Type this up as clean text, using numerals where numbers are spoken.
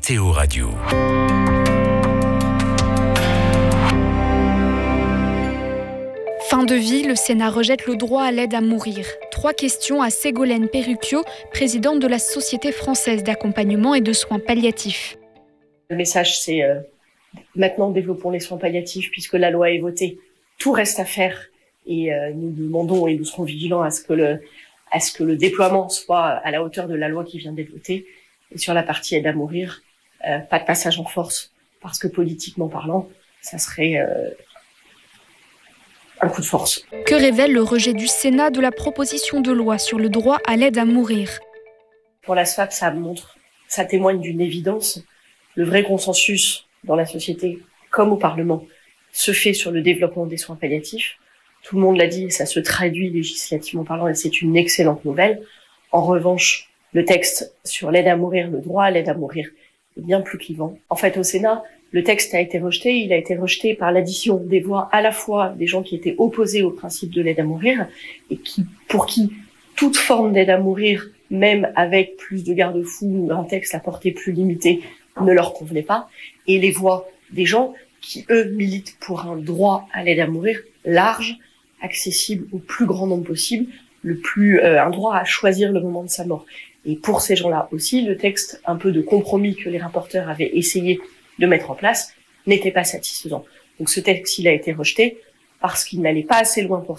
Météo Radio. Fin de vie, le Sénat rejette le droit à l'aide à mourir. 3 questions à Ségolène Perruchio, présidente de la Société française d'accompagnement et de soins palliatifs. Le message, c'est maintenant développons les soins palliatifs puisque la loi est votée. Tout reste à faire et nous demandons et nous serons vigilants à ce que le déploiement soit à la hauteur de la loi qui vient d'être votée. Et sur la partie aide à mourir, pas de passage en force parce que politiquement parlant, ça serait un coup de force. Que révèle le rejet du Sénat de la proposition de loi sur le droit à l'aide à mourir ? Pour la SFAP, ça témoigne d'une évidence. Le vrai consensus dans la société, comme au Parlement, se fait sur le développement des soins palliatifs. Tout le monde l'a dit, ça se traduit législativement parlant et c'est une excellente nouvelle. En revanche, le texte sur l'aide à mourir, le droit à l'aide à mourir, est bien plus clivant. En fait, au Sénat, le texte a été rejeté. Il a été rejeté par l'addition des voix à la fois des gens qui étaient opposés au principe de l'aide à mourir et pour qui toute forme d'aide à mourir, même avec plus de garde-fous, un texte à portée plus limitée, ne leur convenait pas. Et les voix des gens qui, eux, militent pour un droit à l'aide à mourir large, accessible au plus grand nombre possible, un droit à choisir le moment de sa mort. Et pour ces gens-là aussi, le texte un peu de compromis que les rapporteurs avaient essayé de mettre en place n'était pas satisfaisant. Donc ce texte, il a été rejeté parce qu'il n'allait pas assez loin pour